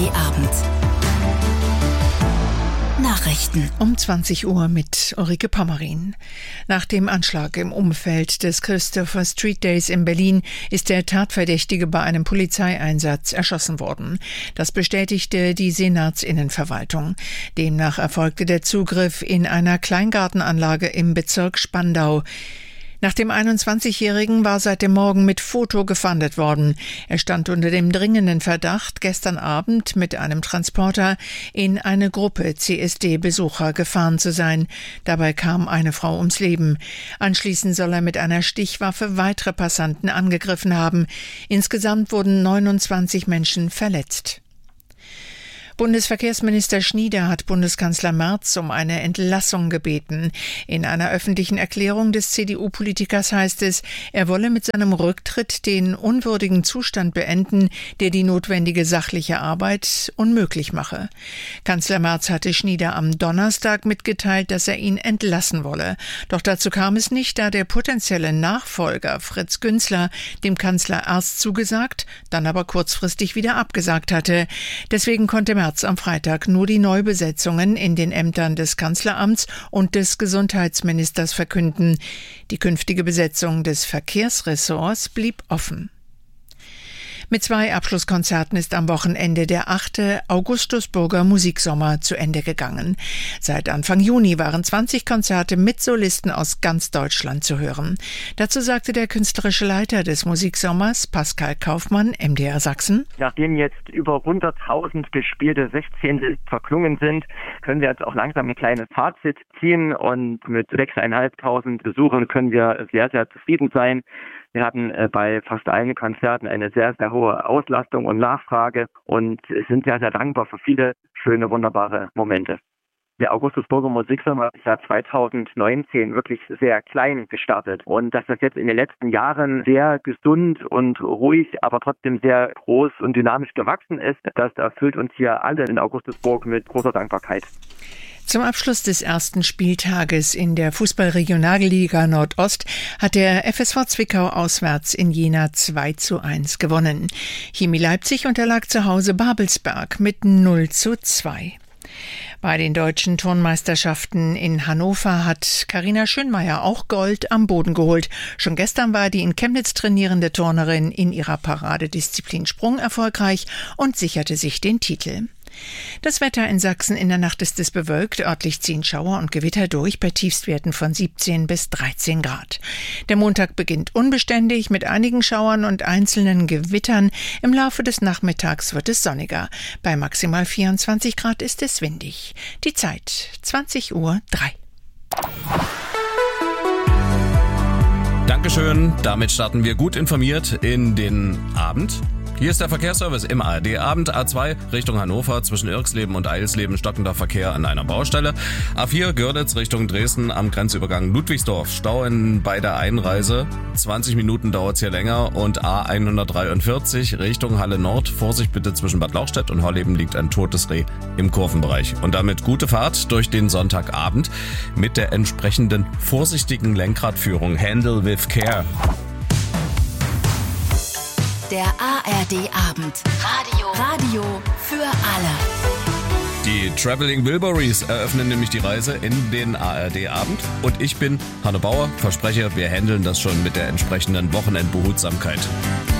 Abend. Nachrichten um 20 Uhr mit Ulrike Pommerin. Nach dem Anschlag im Umfeld des Christopher Street Days in Berlin ist der Tatverdächtige bei einem Polizeieinsatz erschossen worden. Das bestätigte die Senatsinnenverwaltung. Demnach erfolgte der Zugriff in einer Kleingartenanlage im Bezirk Spandau. Nach dem 21-Jährigen war seit dem Morgen mit Foto gefahndet worden. Er stand unter dem dringenden Verdacht, gestern Abend mit einem Transporter in eine Gruppe CSD-Besucher gefahren zu sein. Dabei kam eine Frau ums Leben. Anschließend soll er mit einer Stichwaffe weitere Passanten angegriffen haben. Insgesamt wurden 29 Menschen verletzt. Bundesverkehrsminister Schnieder hat Bundeskanzler Merz um eine Entlassung gebeten. In einer öffentlichen Erklärung des CDU-Politikers heißt es, er wolle mit seinem Rücktritt den unwürdigen Zustand beenden, der die notwendige sachliche Arbeit unmöglich mache. Kanzler Merz hatte Schnieder am Donnerstag mitgeteilt, dass er ihn entlassen wolle. Doch dazu kam es nicht, da der potenzielle Nachfolger Fritz Günzler dem Kanzler erst zugesagt, dann aber kurzfristig wieder abgesagt hatte. Deswegen konnte Merz am Freitag nur die Neubesetzungen in den Ämtern des Kanzleramts und des Gesundheitsministers verkünden. Die künftige Besetzung des Verkehrsressorts blieb offen. Mit 2 Abschlusskonzerten ist am Wochenende der 8. Augustusburger Musiksommer zu Ende gegangen. Seit Anfang Juni waren 20 Konzerte mit Solisten aus ganz Deutschland zu hören. Dazu sagte der künstlerische Leiter des Musiksommers, Pascal Kaufmann, MDR Sachsen: Nachdem jetzt über 100.000 gespielte 16. verklungen sind, können wir jetzt auch langsam ein kleines Fazit ziehen, und mit 6.500 Besuchern können wir sehr, sehr zufrieden sein. Wir hatten bei fast allen Konzerten eine sehr, sehr hohe Auslastung und Nachfrage und sind sehr, sehr dankbar für viele schöne, wunderbare Momente. Der Augustusburger Musiksommer ist ja 2019 wirklich sehr klein gestartet, und dass das jetzt in den letzten Jahren sehr gesund und ruhig, aber trotzdem sehr groß und dynamisch gewachsen ist, das erfüllt uns hier alle in Augustusburg mit großer Dankbarkeit. Zum Abschluss des ersten Spieltages in der Fußball-Regionalliga Nordost hat der FSV Zwickau auswärts in Jena 2:1 gewonnen. Chemie Leipzig unterlag zu Hause Babelsberg mit 0:2. Bei den deutschen Turnmeisterschaften in Hannover hat Carina Schönmeier auch Gold am Boden geholt. Schon gestern war die in Chemnitz trainierende Turnerin in ihrer Paradedisziplin Sprung erfolgreich und sicherte sich den Titel. Das Wetter in Sachsen: in der Nacht ist es bewölkt, örtlich ziehen Schauer und Gewitter durch bei Tiefstwerten von 17 bis 13 Grad. Der Montag beginnt unbeständig mit einigen Schauern und einzelnen Gewittern. Im Laufe des Nachmittags wird es sonniger. Bei maximal 24 Grad ist es windig. Die Zeit 20:03 Uhr. Dankeschön. Damit starten wir gut informiert in den Abend. Hier ist der Verkehrsservice im ARD-Abend. A2 Richtung Hannover zwischen Irxleben und Eilsleben stockender Verkehr an einer Baustelle. A4 Görlitz Richtung Dresden am Grenzübergang Ludwigsdorf. Stau bei der Einreise. 20 Minuten dauert es hier länger. Und A143 Richtung Halle Nord. Vorsicht bitte, zwischen Bad Lauchstädt und Horleben liegt ein totes Reh im Kurvenbereich. Und damit gute Fahrt durch den Sonntagabend mit der entsprechenden vorsichtigen Lenkradführung. Handle with care. Der ARD-Abend. Radio für alle. Die Traveling Wilburys eröffnen nämlich die Reise in den ARD-Abend. Und ich bin Hanne Bauer, verspreche, wir handeln das schon mit der entsprechenden Wochenendbehutsamkeit.